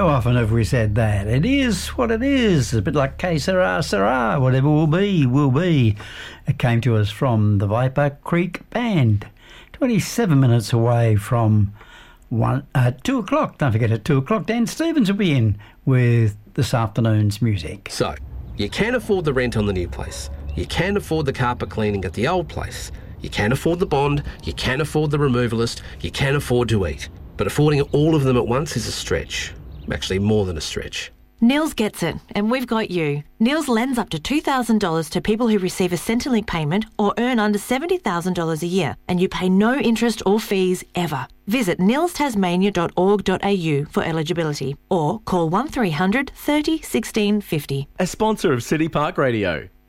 How often have we said that? It is what it is. A bit like que sera, sera. Whatever will be, will be. It came to us from the Viper Creek Band. 27 minutes away from 2 o'clock. Don't forget at 2 o'clock, Dan Stevens will be in with this afternoon's music. So, you can afford the rent on the new place. You can afford the carpet cleaning at the old place. You can afford the bond. You can afford the removalist. You can afford to eat. But affording all of them at once is a stretch. Actually, more than a stretch. Nils gets it, and we've got you. Nils lends up to $2,000 to people who receive a Centrelink payment or earn under $70,000 a year, and you pay no interest or fees ever. Visit nilstasmania.org.au for eligibility or call 1300 30 16 50. A sponsor of City Park Radio.